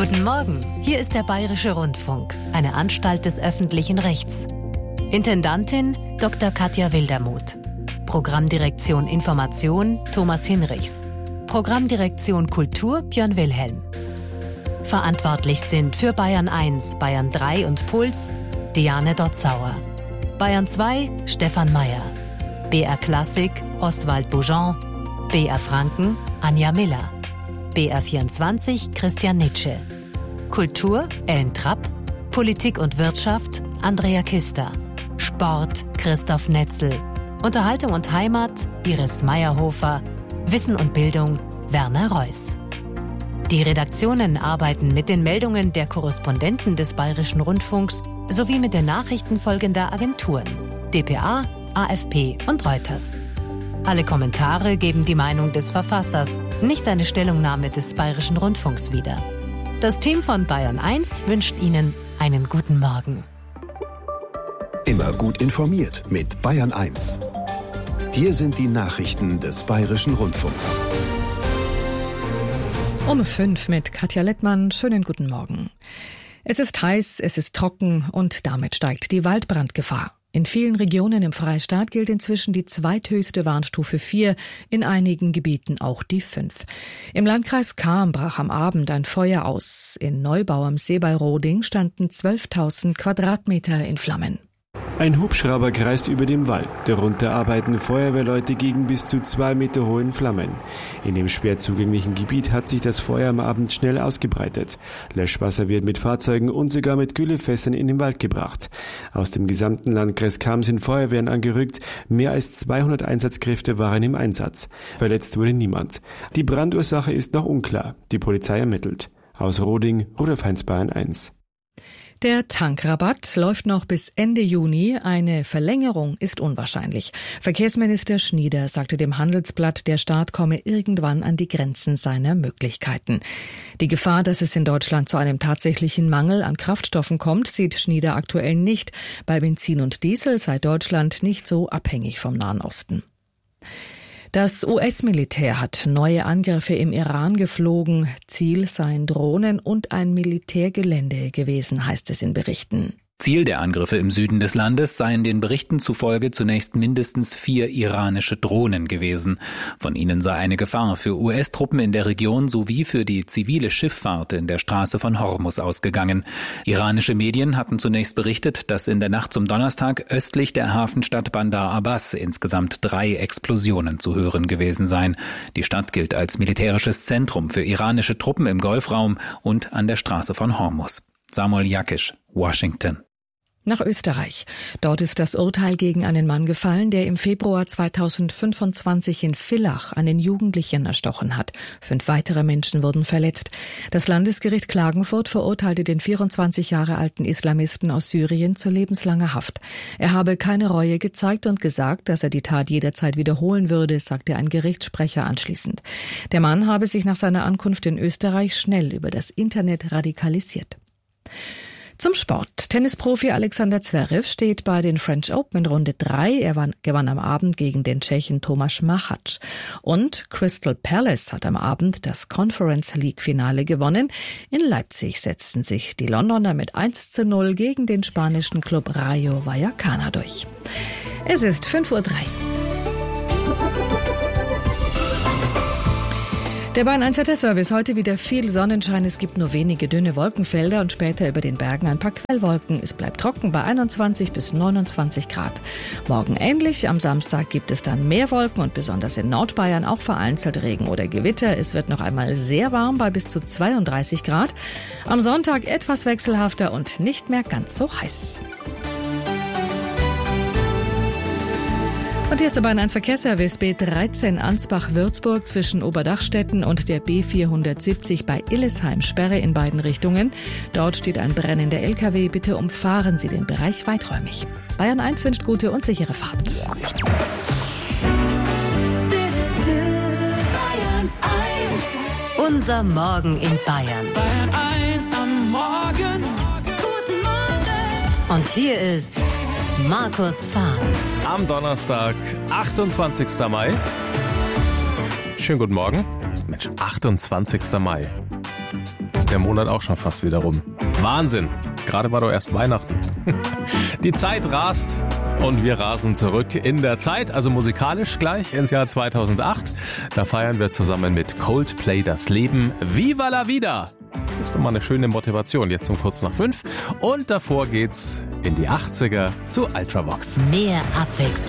Guten Morgen, hier ist der Bayerische Rundfunk, eine Anstalt des öffentlichen Rechts. Intendantin Dr. Katja Wildermuth. Programmdirektion Information Thomas Hinrichs. Programmdirektion Kultur Björn Wilhelm. Verantwortlich sind für Bayern 1, Bayern 3 und Puls Diane Dotzauer. Bayern 2 Stefan Mayer. BR Klassik Oswald Boujon. BR Franken Anja Miller. BR 24 Christian Nitsche. Kultur Ellen Trapp. Politik und Wirtschaft Andrea Kister. Sport Christoph Netzel. Unterhaltung und Heimat Iris Meyerhofer. Wissen und Bildung Werner Reuss. Die Redaktionen arbeiten mit den Meldungen der Korrespondenten des Bayerischen Rundfunks sowie mit den Nachrichten folgender Agenturen: dpa, AFP und Reuters. Alle Kommentare geben die Meinung des Verfassers, nicht eine Stellungnahme des Bayerischen Rundfunks wieder. Das Team von Bayern 1 wünscht Ihnen einen guten Morgen. Immer gut informiert mit Bayern 1. Hier sind die Nachrichten des Bayerischen Rundfunks. Um 5 mit Katja Lettmann. Schönen guten Morgen. Es ist heiß, es ist trocken und damit steigt die Waldbrandgefahr. In vielen Regionen im Freistaat gilt inzwischen die zweithöchste Warnstufe 4, in einigen Gebieten auch die 5. Im Landkreis Cham brach am Abend ein Feuer aus. In Neubau am See bei Roding standen 12.000 Quadratmeter in Flammen. Ein Hubschrauber kreist über dem Wald. Darunter arbeiten Feuerwehrleute gegen bis zu 2 Meter hohen Flammen. In dem schwer zugänglichen Gebiet hat sich das Feuer am Abend schnell ausgebreitet. Löschwasser wird mit Fahrzeugen und sogar mit Güllefässern in den Wald gebracht. Aus dem gesamten Landkreis Cham sind Feuerwehren angerückt. Mehr als 200 Einsatzkräfte waren im Einsatz. Verletzt wurde niemand. Die Brandursache ist noch unklar. Die Polizei ermittelt. Aus Roding, Rudolf Heinz, Bayern 1. Der Tankrabatt läuft noch bis Ende Juni. Eine Verlängerung ist unwahrscheinlich. Verkehrsminister Schnieder sagte dem Handelsblatt, der Staat komme irgendwann an die Grenzen seiner Möglichkeiten. Die Gefahr, dass es in Deutschland zu einem tatsächlichen Mangel an Kraftstoffen kommt, sieht Schnieder aktuell nicht. Bei Benzin und Diesel sei Deutschland nicht so abhängig vom Nahen Osten. Das US-Militär hat neue Angriffe im Iran geflogen. Ziel seien Drohnen und ein Militärgelände gewesen, heißt es in Berichten. Ziel der Angriffe im Süden des Landes seien den Berichten zufolge zunächst mindestens 4 iranische Drohnen gewesen. Von ihnen sei eine Gefahr für US-Truppen in der Region sowie für die zivile Schifffahrt in der Straße von Hormuz ausgegangen. Iranische Medien hatten zunächst berichtet, dass in der Nacht zum Donnerstag östlich der Hafenstadt Bandar Abbas insgesamt 3 Explosionen zu hören gewesen seien. Die Stadt gilt als militärisches Zentrum für iranische Truppen im Golfraum und an der Straße von Hormuz. Samuel Jakisch, Washington. Nach Österreich. Dort ist das Urteil gegen einen Mann gefallen, der im Februar 2025 in Villach einen Jugendlichen erstochen hat. 5 weitere Menschen wurden verletzt. Das Landesgericht Klagenfurt verurteilte den 24 Jahre alten Islamisten aus Syrien zu lebenslanger Haft. Er habe keine Reue gezeigt und gesagt, dass er die Tat jederzeit wiederholen würde, sagte ein Gerichtssprecher anschließend. Der Mann habe sich nach seiner Ankunft in Österreich schnell über das Internet radikalisiert. Zum Sport. Tennisprofi Alexander Zverev steht bei den French Open in Runde 3. Er gewann am Abend gegen den Tschechen Tomáš Machac. Und Crystal Palace hat am Abend das Conference League Finale gewonnen. In Leipzig setzten sich die Londoner mit 1:0 gegen den spanischen Club Rayo Vallecano durch. Es ist 5:03 Uhr. Der Bayern 1 Wetterservice. Heute wieder viel Sonnenschein. Es gibt nur wenige dünne Wolkenfelder und später über den Bergen ein paar Quellwolken. Es bleibt trocken bei 21 bis 29 Grad. Morgen ähnlich. Am Samstag gibt es dann mehr Wolken und besonders in Nordbayern auch vereinzelt Regen oder Gewitter. Es wird noch einmal sehr warm bei bis zu 32 Grad. Am Sonntag etwas wechselhafter und nicht mehr ganz so heiß. Und hier ist der Bayern 1 Verkehrsservice. B13 Ansbach-Würzburg zwischen Oberdachstetten und der B470 bei Illesheim. Sperre in beiden Richtungen. Dort steht ein brennender LKW. Bitte umfahren Sie den Bereich weiträumig. Bayern 1 wünscht gute und sichere Fahrt. Unser Morgen in Bayern. Bayern 1 am Morgen. Guten Morgen. Und hier ist Markus Fahn. Am Donnerstag, 28. Mai. Schönen guten Morgen. Mensch, 28. Mai. Ist der Monat auch schon fast wieder rum. Wahnsinn. Gerade war doch erst Weihnachten. Die Zeit rast und wir rasen zurück in der Zeit, also musikalisch gleich ins Jahr 2008. Da feiern wir zusammen mit Coldplay das Leben. Viva la vida! Das ist doch mal eine schöne Motivation, jetzt um kurz nach 5. Und davor geht's in die 80er zu Ultravox. Mehr Abwechslung.